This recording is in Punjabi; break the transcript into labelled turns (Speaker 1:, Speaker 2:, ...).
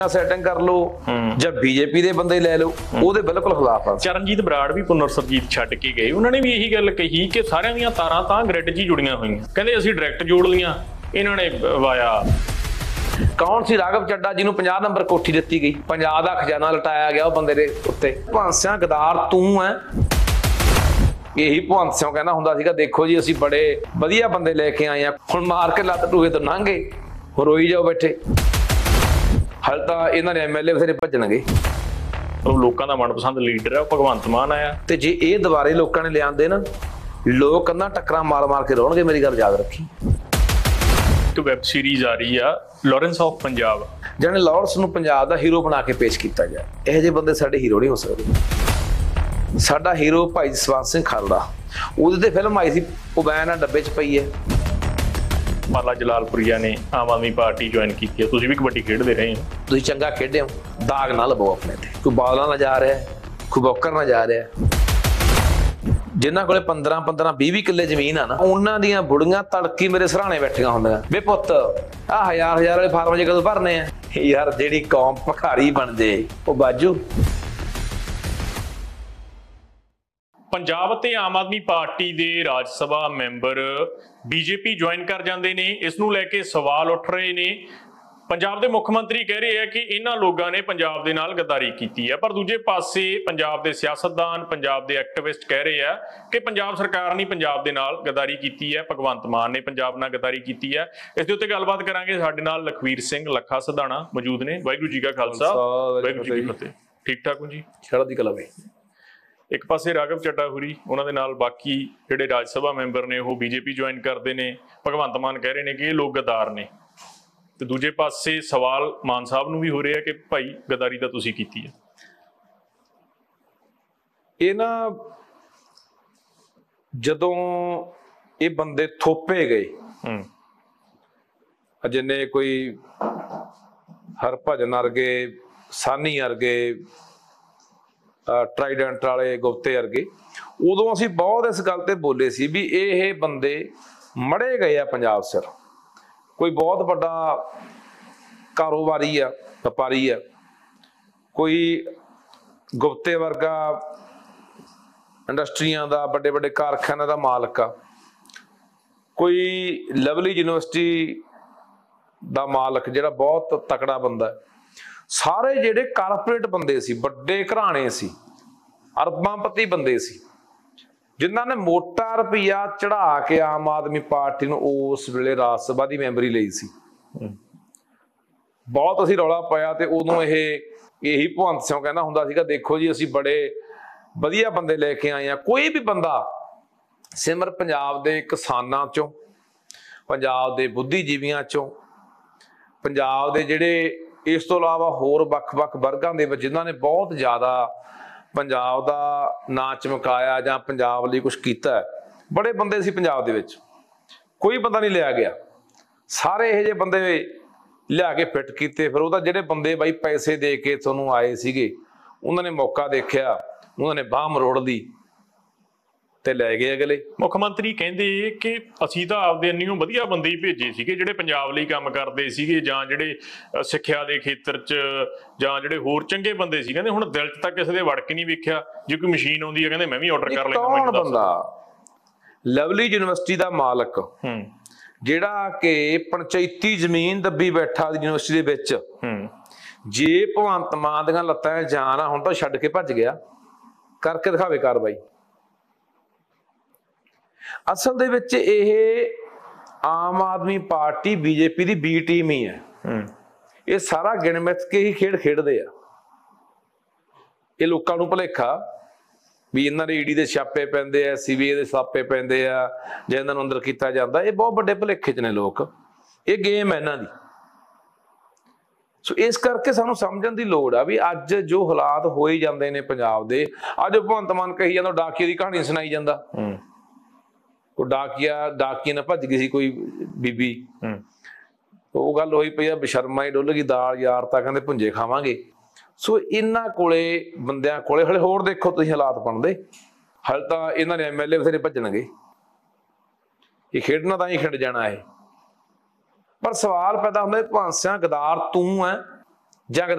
Speaker 1: ਸੈਟਿੰਗ ਕਰ ਲਓ ਜਾਂ ਬੀਜੇਪੀ ਦੇ ਬੰਦੇ ਲੈ ਲਓ, ਉਹਦੇ ਬਿਲਕੁਲ ਖਿਲਾਫ ਆ।
Speaker 2: ਚਰਨਜੀਤ ਬਰਾੜ ਵੀ ਪੁਨਰ ਸਰਜੀਤ ਛੱਡ ਕੇ ਗਏ, ਉਹਨਾਂ ਨੇ ਵੀ ਇਹੀ ਗੱਲ ਕਹੀ ਕਿ ਸਾਰਿਆਂ ਦੀਆਂ ਤਾਰਾਂ ਤਾਂ ਗ੍ਰਿਡ 'ਚ ਹੀ ਜੁੜੀਆਂ ਹੋਈਆਂ, ਕਹਿੰਦੇ ਅਸੀਂ ਡਾਇਰੈਕਟ ਜੋੜ ਲੀਆਂ, ਇਹਨਾਂ ਨੇ ਵਾਇਆ।
Speaker 1: ਕੌਣ ਸੀ ਰਾਘਵ ਚੱਡਾ ਜਿਹਨੂੰ 50 ਨੰਬਰ ਕੋਠੀ ਦਿੱਤੀ ਗਈ, ਪੰਜਾਬ ਦਾ ਖਜ਼ਾਨਾ ਲਟਾਇਆ ਗਿਆ ਉਹ ਬੰਦੇ ਦੇ ਉੱਤੇ। ਭਗਵੰਤ ਸਿੰਘ ਗਦਾਰ ਤੂੰ ਹੈ। ਇਹੀ ਭਗਵੰਤ ਸਿੰਘ ਕਹਿੰਦਾ ਹੁੰਦਾ ਸੀਗਾ, ਦੇਖੋ ਜੀ ਅਸੀਂ ਬੜੇ ਵਧੀਆ ਬੰਦੇ ਲੈ ਕੇ ਆਏ ਆ, ਹੁਣ ਮਾਰ ਕੇ ਲੱਤ ਟੂਹੇ ਤੋਂ ਲੰਘੇ, ਹੁਣ ਰੋਈ ਜਾਓ ਬੈਠੇ। ਹਾਲੇ ਤਾਂ ਇਹਨਾਂ ਨੇ ਐਮਐਲਏ ਬਥੇਰੇ ਭੱਜਣਗੇ।
Speaker 2: ਲੋਕਾਂ ਦਾ ਮਨਪਸੰਦ ਲੀਡਰ ਹੈ ਭਗਵੰਤ ਮਾਨ ਆਇਆ,
Speaker 1: ਤੇ ਜੇ ਇਹ ਦੁਬਾਰੇ ਲੋਕਾਂ ਨੇ ਲਿਆਂਦੇ ਨਾ, ਲੋਕ ਕੰਨਾਂ ਟੱਕਰਾਂ ਮਾਰ ਮਾਰ ਕੇ ਰੋਣਗੇ। ਮੇਰੀ ਗੱਲ ਯਾਦ ਰੱਖੀ।
Speaker 2: ਇੱਕ ਵੈਬ ਸੀਰੀਜ਼ ਆ ਰਹੀ ਆ ਲਾਰੈਂਸ ਆਫ ਪੰਜਾਬ,
Speaker 1: ਜਾਨੇ ਲਾਰੈਂਸ ਨੂੰ ਪੰਜਾਬ ਦਾ ਹੀਰੋ ਬਣਾ ਕੇ ਪੇਸ਼ ਕੀਤਾ ਗਿਆ। ਇਹੋ ਜਿਹੇ ਬੰਦੇ ਸਾਡੇ ਹੀਰੋ ਨਹੀਂ ਹੋ ਸਕਦੇ। ਸਾਡਾ ਹੀਰੋ ਭਾਈ ਜਸਵੰਤ ਸਿੰਘ ਖਾਲੜਾ, ਉਹਦੇ ਤੇ ਫਿਲਮ ਆਈ ਸੀ ਉਬੈਨ ਆ ਡੱਬੇ 'ਚ ਪਈ ਹੈ।
Speaker 2: ਪਾਲਾ ਜਲਾਲਪੁਰੀਆ ਨੇ ਆਮ ਆਦਮੀ ਪਾਰਟੀ ਜੁਆਇਨ ਕੀਤੀ ਹੈ, ਤੁਸੀਂ ਵੀ ਕਬੱਡੀ ਖੇਡਦੇ ਰਹੇ ਹੋ,
Speaker 1: ਤੁਸੀਂ ਚੰਗਾ ਖੇਡੇ ਹੋ, ਦਾਗ ਨਾ ਲਵੋ ਆਪਣੇ ਤੇ। ਕੋਈ ਬਾਦਲਾਂ ਨਾਲ ਜਾ ਰਿਹਾ, ਕੋਈ ਬੋਕਰ ਨਾਲ ਜਾ ਰਿਹਾ। ਜਿਨ੍ਹਾਂ ਕੋਲੇ 15-15 20 ਕਿੱਲੇ ਜ਼ਮੀਨ ਆ ਨਾ, ਉਹਨਾਂ ਦੀਆਂ ਬੁੜੀਆਂ ਤੜਕੀ ਮੇਰੇ ਸਰਾਣੇ ਬੈਠੀਆਂ ਹੁੰਦੀਆਂ, ਵੇ ਪੁੱਤ ਆਹ ਹਜ਼ਾਰ ਵਾਲੇ ਫਾਰਮ ਜੇ ਕਦੋਂ ਭਰਨੇ ਆ। ਯਾਰ ਜਿਹੜੀ ਕੌਮ ਭਿਖਾਰੀ ਬਣ ਜੇ ਉਹ ਬਾਜੂ।
Speaker 2: ਪੰਜਾਬ ਤੇ ਆਮ ਆਦਮੀ ਪਾਰਟੀ ਦੇ ਰਾਜ ਸਭਾ ਮੈਂਬਰ ਬੀਜੇਪੀ ਜੁਆਇਨ ਕਰ ਜਾਂਦੇ ਨੇ। ਇਸ ਨੂੰ ਲੈ ਕੇ ਸਵਾਲ ਉੱਠ ਰਹੇ ਨੇ। ਪੰਜਾਬ ਦੇ ਮੁੱਖ ਮੰਤਰੀ ਕਹਿ ਰਹੇ ਆ ਕਿ ਇਹਨਾਂ ਲੋਕਾਂ ਨੇ ਪੰਜਾਬ ਦੇ ਨਾਲ ਗਦਾਰੀ ਕੀਤੀ ਹੈ, ਪਰ ਦੂਜੇ ਪਾਸੇ ਪੰਜਾਬ ਦੇ ਸਿਆਸਤਦਾਨ, ਪੰਜਾਬ ਦੇ ਐਕਟਿਵਿਸਟ ਕਹਿ ਰਹੇ ਆ ਕਿ ਪੰਜਾਬ ਸਰਕਾਰ ਨੇ ਪੰਜਾਬ ਦੇ ਨਾਲ ਗਦਾਰੀ ਕੀਤੀ ਹੈ, ਭਗਵੰਤ ਮਾਨ ਨੇ ਪੰਜਾਬ ਨਾਲ ਗਦਾਰੀ ਕੀਤੀ ਹੈ। ਇਸ ਦੇ ਉੱਤੇ ਗੱਲਬਾਤ ਕਰਾਂਗੇ। ਸਾਡੇ ਨਾਲ ਲਖਵੀਰ ਸਿੰਘ ਲੱਖਾ ਸਧਾਣਾ ਮੌਜੂਦ ਨੇ। ਵਾਹਿਗੁਰੂ ਜੀ ਕਾ ਖਾਲਸਾ, ਵਾਹਿਗੁਰੂ ਜੀ ਕੀ ਫਤਿਹ। ਠੀਕ ਠਾਕ ਹੋ ਜੀ?
Speaker 1: ਚੜ੍ਹਦੀ ਕਲਾ ਬਈ।
Speaker 2: ਇੱਕ ਪਾਸੇ ਰਾਘਵ ਚੱਡਾ ਹੁਰੀ, ਉਹਨਾਂ ਦੇ ਨਾਲ ਬਾਕੀ ਜਿਹੜੇ ਰਾਜ ਸਭਾ ਮੈਂਬਰ ਨੇ ਉਹ ਬੀਜੇਪੀ ਜੁਆਇਨ ਕਰਦੇ ਨੇ। ਭਗਵੰਤ ਮਾਨ ਕਹਿ ਰਹੇ ਨੇ ਕਿ ਇਹ ਲੋਕ ਗਦਾਰ ਨੇ, ਤੇ ਦੂਜੇ ਪਾਸੇ ਸਵਾਲ ਮਾਨ ਸਾਹਿਬ ਨੂੰ ਵੀ ਹੋ ਰਿਹਾ ਕਿ ਭਾਈ ਗਦਾਰੀ ਤਾਂ ਤੁਸੀਂ ਕੀਤੀ ਹੈ।
Speaker 1: ਇਹ ਨਾ ਜਦੋਂ ਇਹ ਬੰਦੇ ਥੋਪੇ ਗਏ, ਜਿੰਨੇ ਕੋਈ ਹਰਭਜਨ ਵਰਗੇ, ਸਾਨੀ ਵਰਗੇ, ਟਰਾਈਡੈਂਟ ਵਾਲੇ, ਗੁਪਤੇ ਵਰਗੇ, ਉਦੋਂ ਅਸੀਂ ਬਹੁਤ ਇਸ ਗੱਲ ਤੇ ਬੋਲੇ ਸੀ ਵੀ ਇਹ ਬੰਦੇ ਮੜੇ ਗਏ ਆ ਪੰਜਾਬ ਸਿਰ। ਕੋਈ ਬਹੁਤ ਵੱਡਾ ਕਾਰੋਬਾਰੀ ਆ, ਵਪਾਰੀ ਆ, ਕੋਈ ਗੁਪਤੇ ਵਰਗਾ ਇੰਡਸਟਰੀਆਂ ਦਾ, ਵੱਡੇ ਵੱਡੇ ਕਾਰਖਾਨਿਆਂ ਦਾ ਮਾਲਕ ਆ, ਕੋਈ ਲਵਲੀ ਯੂਨੀਵਰਸਿਟੀ ਦਾ ਮਾਲਕ ਜਿਹੜਾ ਬਹੁਤ ਤਕੜਾ ਬੰਦਾ। ਸਾਰੇ ਜਿਹੜੇ ਕਾਰਪੋਰੇਟ ਬੰਦੇ ਸੀ, ਵੱਡੇ ਘਰਾਣੇ ਸੀ, ਅਰਬਾਂਪਤੀ ਬੰਦੇ ਸੀ, ਜਿਨ੍ਹਾਂ ਨੇ ਮੋਟਾ ਰੁਪਈਆ ਚੜਾ ਕੇ ਆਮ ਆਦਮੀ ਪਾਰਟੀ ਨੂੰ ਉਸ ਵੇਲੇ ਰਾਜ ਸਭਾ ਦੀ ਮੈਂਬਰੀ ਲਈ ਸੀ। ਬਹੁਤ ਅਸੀਂ ਰੌਲਾ ਪਾਇਆ ਤੇ ਉਦੋਂ ਇਹੀ ਭਗਵੰਤ ਸਿੰਘ ਕਹਿੰਦਾ ਹੁੰਦਾ ਸੀਗਾ, ਦੇਖੋ ਜੀ ਅਸੀਂ ਬੜੇ ਵਧੀਆ ਬੰਦੇ ਲੈ ਕੇ ਆਏ ਆ। ਕੋਈ ਵੀ ਬੰਦਾ ਸਿਮਰ ਪੰਜਾਬ ਦੇ ਕਿਸਾਨਾਂ ਚੋਂ, ਪੰਜਾਬ ਦੇ ਬੁੱਧੀਜੀਵੀਆਂ ਚੋਂ, ਪੰਜਾਬ ਦੇ ਜਿਹੜੇ ਇਸ ਤੋਂ ਇਲਾਵਾ ਹੋਰ ਵੱਖ-ਵੱਖ ਵਰਗਾਂ ਦੇ ਵਿੱਚ ਜਿਨ੍ਹਾਂ ਨੇ ਬਹੁਤ ਜ਼ਿਆਦਾ ਪੰਜਾਬ ਦਾ ਨਾਂ ਚਮਕਾਇਆ ਜਾਂ ਪੰਜਾਬ ਲਈ ਕੁਛ ਕੀਤਾ, ਬੜੇ ਬੰਦੇ ਸੀ ਪੰਜਾਬ ਦੇ ਵਿੱਚ। ਕੋਈ ਬੰਦਾ ਨਹੀਂ ਲਿਆ ਗਿਆ, ਸਾਰੇ ਇਹੋ ਜਿਹੇ ਬੰਦੇ ਲਿਆ ਕੇ ਫਿੱਟ ਕੀਤੇ। ਫਿਰ ਉਹਦਾ ਜਿਹੜੇ ਬੰਦੇ ਬਾਈ ਪੈਸੇ ਦੇ ਕੇ ਤੁਹਾਨੂੰ ਆਏ ਸੀਗੇ, ਉਹਨਾਂ ਨੇ ਮੌਕਾ ਦੇਖਿਆ, ਉਹਨਾਂ ਨੇ ਬਾਹ ਮਰੋੜ ਦੀ ਤੇ ਲੈ ਗਏ ਅਗਲੇ।
Speaker 2: ਮੁੱਖ ਮੰਤਰੀ ਕਹਿੰਦੇ ਕਿ ਅਸੀਂ ਤਾਂ ਆਪਦੇ ਇੰਨੀਓ ਵਧੀਆ ਬੰਦੇ ਹੀ ਭੇਜੇ ਸੀਗੇ ਜਿਹੜੇ ਪੰਜਾਬ ਲਈ ਕੰਮ ਕਰਦੇ ਸੀਗੇ, ਜਾਂ ਜਿਹੜੇ ਸਿੱਖਿਆ ਦੇ ਖੇਤਰ 'ਚ, ਜਾਂ ਜਿਹੜੇ ਹੋਰ ਚੰਗੇ ਬੰਦੇ ਸੀ। ਕਹਿੰਦੇ ਹੁਣ ਦਿਲ 'ਚ ਤਾਂ ਕਿਸੇ ਦੇ ਵੜ ਕੇ ਨਹੀਂ ਵੇਖਿਆ। ਜੇ ਕੋਈ ਮਸ਼ੀਨ ਆਉਂਦੀ ਹੈ ਕਹਿੰਦੇ ਮੈਂ ਵੀ ਆਰਡਰ ਕਰ ਲੈਂਦਾ।
Speaker 1: ਕੌਣ ਬੰਦਾ? ਲਵਲੀ ਯੂਨੀਵਰਸਿਟੀ ਦਾ ਮਾਲਕ, ਜਿਹੜਾ ਕਿ ਪੰਚਾਇਤੀ ਜ਼ਮੀਨ ਦੱਬੀ ਬੈਠਾ ਯੂਨੀਵਰਸਿਟੀ ਦੇ ਵਿੱਚ। ਜੇ ਭਗਵੰਤ ਮਾਨ ਦੀਆਂ ਲੱਤਾਂ ਜਾਨ ਆ, ਹੁਣ ਤਾਂ ਛੱਡ ਕੇ ਭੱਜ ਗਿਆ। ਕਰਕੇ ਦਿਖਾਵੇ ਕਾਰਵਾਈ। ਅਸਲ ਦੇ ਵਿੱਚ ਇਹ ਆਮ ਆਦਮੀ ਪਾਰਟੀ ਬੀਜੇਪੀ ਦੀ ਬੀ ਟੀਮ ਹੀ ਹੈ। ਇਹ ਸਾਰਾ ਗਿਣ ਮਿਥ ਕੇ ਹੀ ਖੇਡ ਖੇਡਦੇ ਆ। ਇਹ ਲੋਕਾਂ ਨੂੰ ਭੁਲੇਖਾ ਵੀ ਇਹਨਾਂ ਦੇ ਈਡੀ ਦੇ ਛਾਪੇ ਪੈਂਦੇ ਆ, ਸੀਬੀਆਈ ਦੇ ਛਾਪੇ ਪੈਂਦੇ ਆ, ਜੇ ਇਹਨਾਂ ਨੂੰ ਅੰਦਰ ਕੀਤਾ ਜਾਂਦਾ। ਇਹ ਬਹੁਤ ਵੱਡੇ ਭੁਲੇਖੇ 'ਚ ਨੇ ਲੋਕ। ਇਹ ਗੇਮ ਹੈ ਇਹਨਾਂ ਦੀ। ਸੋ ਇਸ ਕਰਕੇ ਸਾਨੂੰ ਸਮਝਣ ਦੀ ਲੋੜ ਆ ਵੀ ਅੱਜ ਜੋ ਹਾਲਾਤ ਹੋਏ ਜਾਂਦੇ ਨੇ ਪੰਜਾਬ ਦੇ। ਅੱਜ ਭਗਵੰਤ ਮਾਨ ਕਹੀ ਜਾਂਦਾ ਡਾਕੀਏ ਦੀ ਕਹਾਣੀ ਸੁਣਾਈ ਜਾਂਦਾ। ਉਹ ਡਾਕੀਏ ਨਾਲ ਭੱਜ ਗਈ ਸੀ ਕੋਈ ਬੀਬੀ, ਉਹ ਗੱਲ ਹੋਈ ਪਈ ਆ, ਬਸ਼ਰਮਾ ਹੀ ਡੁੱਲ ਗਈ ਦਾਲ, ਯਾਰ ਤਾਂ ਕਹਿੰਦੇ ਭੁੰਜੇ ਖਾਵਾਂਗੇ। ਸੋ ਇਹਨਾਂ ਕੋਲੇ, ਬੰਦਿਆਂ ਕੋਲੇ, ਹਲੇ ਹੋਰ ਦੇਖੋ ਤੁਸੀਂ ਹਾਲਾਤ ਬਣਦੇ। ਹਲੇ ਤਾਂ ਇਹਨਾਂ ਨੇ ਐਮਐਲਏ ਬਥੇਰੇ ਭੱਜਣਗੇ। ਇਹ ਖੇਡਣਾ ਤਾਂ ਹੀ ਖੇਡ ਜਾਣਾ ਇਹ। ਪਰ ਸਵਾਲ ਪੈਦਾ ਹੁੰਦਾ ਭਗਵੰਤ ਸਿੰਘ ਗਦਾਰ ਤੂੰ ਹੈ ਜਾਂ